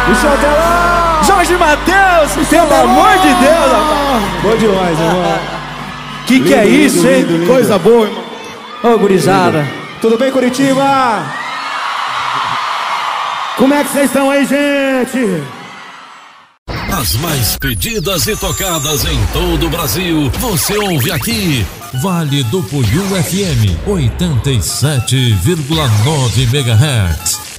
Michel Teló! Jorge Mateus! Pelo amor de Deus, rapaz! Bom demais, irmão. Que é isso, hein? Lindo. Coisa boa, irmão. Ô, gurizada. Tudo bem, Curitiba? Como é que vocês estão aí, gente? As mais pedidas e tocadas em todo o Brasil, você ouve aqui. Vale do Puiú FM 87,9 MHz.